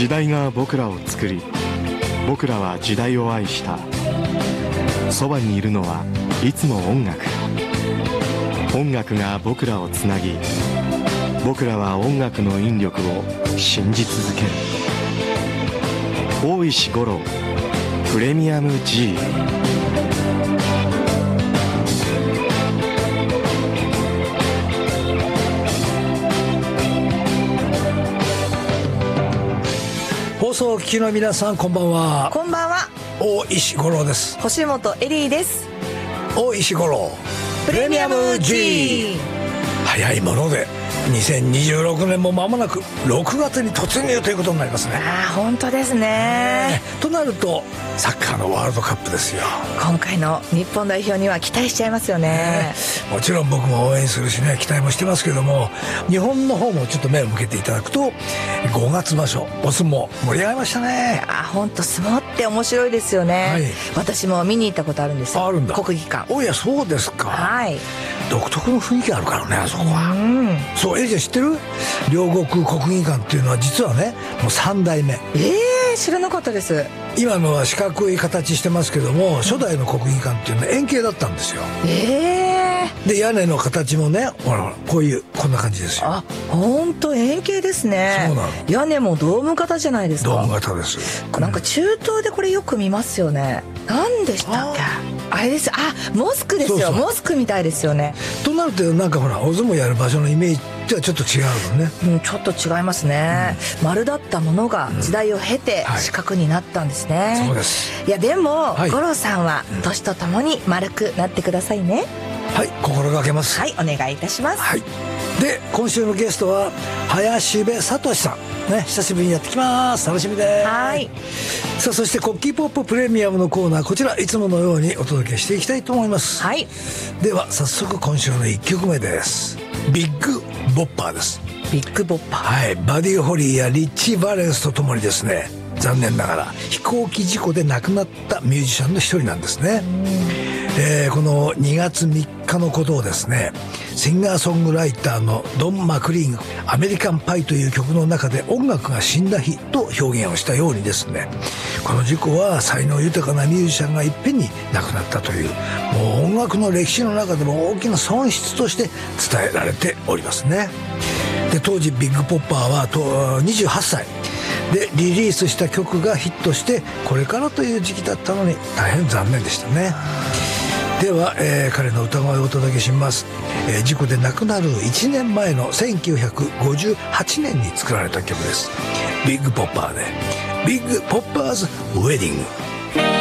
時代が僕らを作り、僕らは時代を愛した。そばにいるのはいつも音楽。音楽が僕らをつなぎ、僕らは音楽の引力を信じ続ける。大石五郎プレミアム G。 放送を聞きの皆さん、こんばんは。 こんばんは。 大石五郎です。 星本エリーです。 大石五郎プレミアム G。 早いもので2026年も間もなく6月に突入ということになりますね。 本当ですね。 となるとサッカーのワールドカップですよ。 今回の日本代表には期待しちゃいますよね。 もちろん僕も応援するしね、期待もしてますけども、日本の方もちょっと目を向けていただくと、5月場所お相撲盛り上がりましたね。 本当相撲って面白いですよね、はい、私も見に行ったことあるんですよ。 あるんだ。 国技館。 いや、そうですか。 はい。 独特の雰囲気あるからね、あそこは。そう、エリちゃん知ってる？両国国技館っていうのは実はね、もう3代目。 知らなかったです。 今のは四角い形してますけども、初代の国技館っていうのは円形だったんですよ。で、屋根の形もね、ほらこんな感じですよ。 本当円形ですね。 そうなの。 屋根もドーム型じゃないですか。 ドーム型です。 なんか中東でこれよく見ますよね。何でしたっけ？あれです。モスクですよ。そうそう、モスクみたいですよね。 となると、なんかほらお相撲やる場所のイメージとはちょっと違うのね。 ちょっと違いますね、丸だったものが時代を経て四角になったんですね、 そうです。 いやでも、五郎さんは年とともに丸くなってくださいね。 はい、心がけます。 はい、お願いいたします。 はい。で、今週のゲストは林部聡さんね、久しぶりにやってきます。楽しみです。 はい。 さあ、そしてコッキーポッププレミアムのコーナー、こちらいつものようにお届けしていきたいと思います。 はい。 では早速今週の1曲目です。ビッグボッパーです。 ビッグボッパー。 はい。バディ・ホリーやリッチー・バレンスとともにですね、残念ながら飛行機事故で亡くなったミュージシャンの一人なんですね。この2月3日のことをですね、シンガーソングライターのドン・マクリーンがアメリカンパイという曲の中で音楽が死んだ日と表現をしたようにですね、この事故は才能豊かなミュージシャンがいっぺんに亡くなったという、もう音楽の歴史の中でも大きな損失として伝えられておりますね。で、当時ビッグポッパーは28歳でリリースした曲がヒットして、これからという時期だったのに大変残念でしたね。では、彼の歌声をお届けします。事故で亡くなる1年前の1958年に作られた曲です。ビッグポッパーでビッグポッパーズウェディング。